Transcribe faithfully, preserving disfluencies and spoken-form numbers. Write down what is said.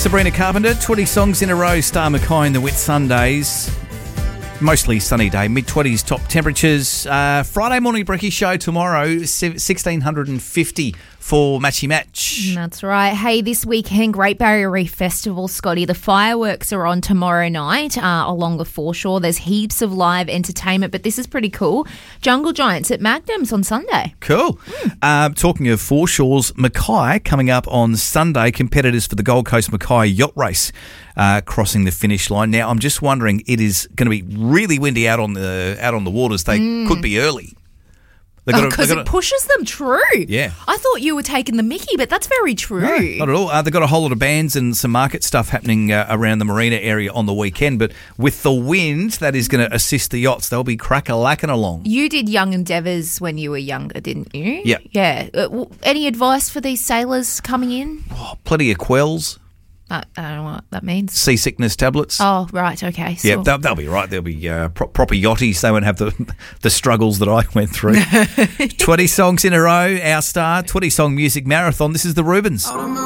Sabrina Carpenter, twenty songs in a row, Star Mackay in the Whit Sundays. Mostly sunny day, mid-twenties top temperatures. Uh, Friday morning brekkie show tomorrow, sixteen fifty for Matchy Match. That's right. Hey, this weekend, Great Barrier Reef Festival, Scotty. The fireworks are on tomorrow night uh, along the foreshore. There's heaps of live entertainment, but this is pretty cool. Jungle Giants at Magnum's on Sunday. Cool. Mm. Uh, talking of foreshores, Mackay coming up on Sunday. Competitors for the Gold Coast Mackay Yacht Race uh, crossing the finish line. Now, I'm just wondering, it is going to be really windy out on the out on the waters. They mm. could be early. Because oh, it pushes them, true. Yeah. I thought you were taking the mickey, but that's very true. No, not at all. Uh, they've got a whole lot of bands and some market stuff happening uh, around the marina area on the weekend, but with the wind, that is going to assist the yachts. They'll be crack-a-lacking along. You did young endeavours when you were younger, didn't you? Yeah. Yeah. Uh, w- any advice for these sailors coming in? Oh, plenty of quells. Uh, I don't know what that means. Seasickness tablets. Oh, right, okay. So. Yeah, they'll, they'll be right. They'll be uh, pro- proper yachties. They won't have the the struggles that I went through. twenty songs in a row, our star, twenty-song music marathon. This is the Rubens.